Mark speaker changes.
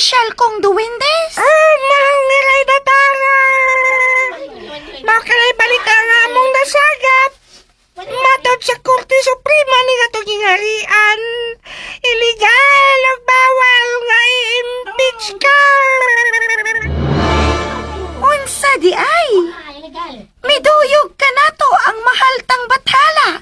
Speaker 1: opisyal kong duwindes?
Speaker 2: Mahal nilay datara. Makalay balik ang among nasagap. Matod sa Korte Suprema ni katong harian. Illegal o bawal nga i-impeach ka.
Speaker 1: Unsa di ay? Miduyog ka nato ang mahaltang bathala.